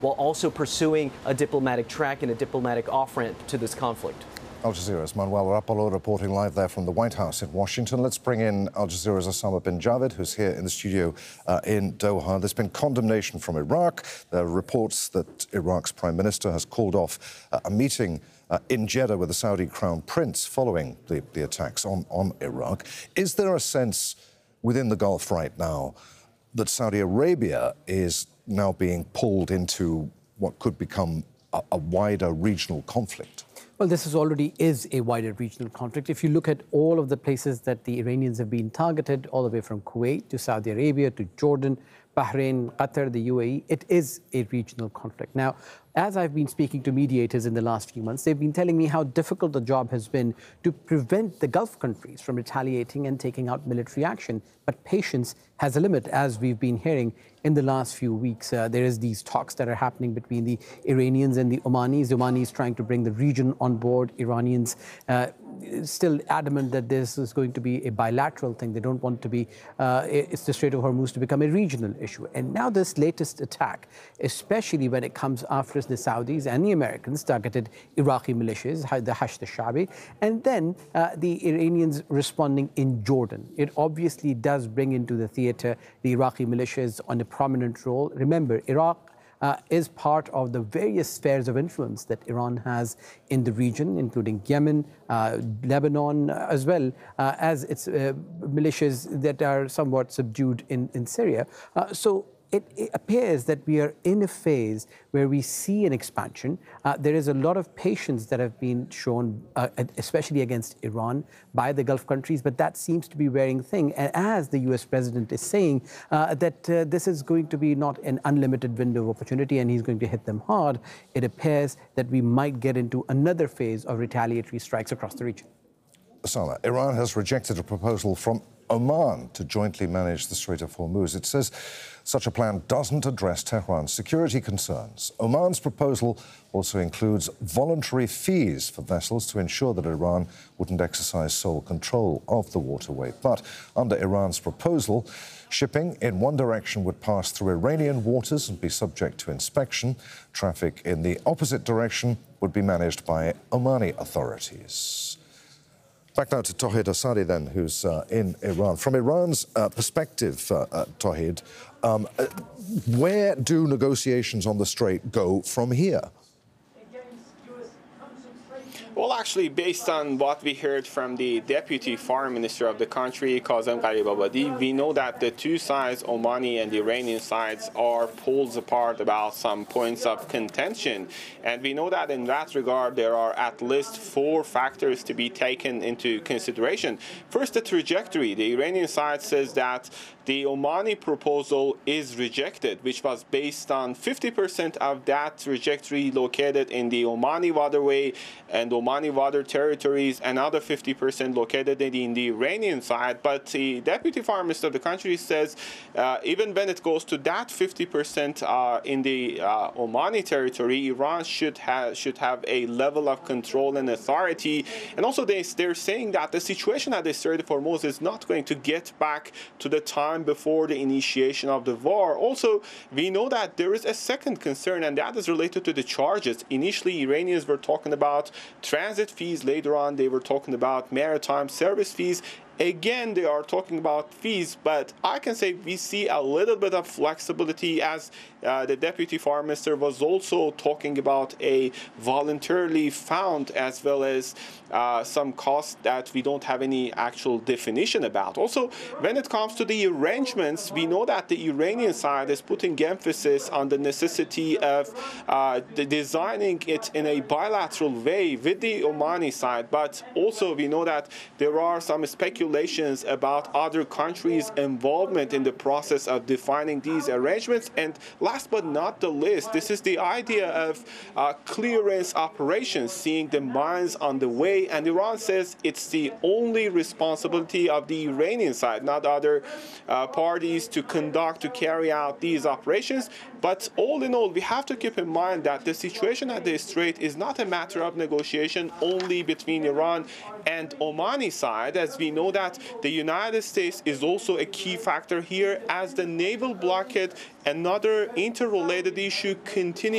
while also pursuing a diplomatic track and a diplomatic off-ramp to this conflict. Al Jazeera's Manuel Rapolo reporting live there from the White House in Washington. Let's bring in Al Jazeera's Osama bin Javed, who's here in the studio in Doha. There's been condemnation from Iraq. There are reports that Iraq's Prime Minister has called off a meeting in Jeddah with the Saudi Crown Prince following the attacks on Iraq. Is there a sense within the Gulf right now that Saudi Arabia is now being pulled into what could become a wider regional conflict? Well, this already is a wider regional conflict. If you look at all of the places that the Iranians have been targeted, all the way from Kuwait to Saudi Arabia to Jordan, Bahrain, Qatar, the UAE, it is a regional conflict. Now, as I've been speaking to mediators in the last few months, they've been telling me how difficult the job has been to prevent the Gulf countries from retaliating and taking out military action. But patience has a limit, as we've been hearing in the last few weeks. There is these talks that are happening between the Iranians and the Omanis. The Omanis trying to bring the region on board. Iranians still adamant that this is going to be a bilateral thing. They don't want to be, it's the Strait of Hormuz to become a regional issue. And now this latest attack, especially when it comes after the Saudis and the Americans targeted Iraqi militias, the Hashd al-Sha'bi, and then the Iranians responding in Jordan. It obviously does bring into the theater the Iraqi militias on a prominent role. Remember, Iraq is part of the various spheres of influence that Iran has in the region, including Yemen, Lebanon, as well as its militias that are somewhat subdued in Syria. So it appears that we are in a phase where we see an expansion. There is a lot of patience that have been shown, especially against Iran, by the Gulf countries, but that seems to be wearing thin. And as the US president is saying that this is going to be not an unlimited window of opportunity and he's going to hit them hard, it appears that we might get into another phase of retaliatory strikes across the region. Osama, Iran has rejected a proposal from Oman to jointly manage the Strait of Hormuz. It says such a plan doesn't address Tehran's security concerns. Oman's proposal also includes voluntary fees for vessels to ensure that Iran wouldn't exercise sole control of the waterway. But under Iran's proposal, shipping in one direction would pass through Iranian waters and be subject to inspection. Traffic in the opposite direction would be managed by Omani authorities. Back now to Tawhid Asadi then, who's in Iran. From Iran's perspective, Tawhid, where do negotiations on the Strait go from here? Well, actually, based on what we heard from the Deputy Foreign Minister of the country, Kazem Gharibabadi, we know that the two sides, Omani and the Iranian sides, are poles apart about some points of contention. And we know that in that regard, there are at least 4 factors to be taken into consideration. First, the trajectory. The Iranian side says that the Omani proposal is rejected, which was based on 50% of that trajectory located in the Omani waterway and Omani water territories, another 50% located in the Iranian side. But the Deputy Foreign Minister of the country says even when it goes to that 50% in the Omani territory, Iran should have a level of control and authority. And also they're saying that the situation at the Strait of Hormuz is not going to get back to the time before the initiation of the war. Also, we know that there is a second concern, and that is related to the charges. Initially, Iranians were talking about transit fees. Later on, they were talking about maritime service fees. Again, they are talking about fees, but I can say we see a little bit of flexibility, as the Deputy Foreign Minister was also talking about a voluntarily found, as well as some costs that we don't have any actual definition about. Also, when it comes to the arrangements, we know that the Iranian side is putting emphasis on the necessity of designing it in a bilateral way with the Omani side, but also we know that there are some speculations about other countries' involvement in the process of defining these arrangements. And last but not the least, this is the idea of clearance operations, seeing the mines on the way. And Iran says it's the only responsibility of the Iranian side, not other parties, to carry out these operations. But all in all, we have to keep in mind that the situation at the Strait is not a matter of negotiation only between Iran and Omani side, as we know that the United States is also a key factor here, as the naval blockade, another interrelated issue, continues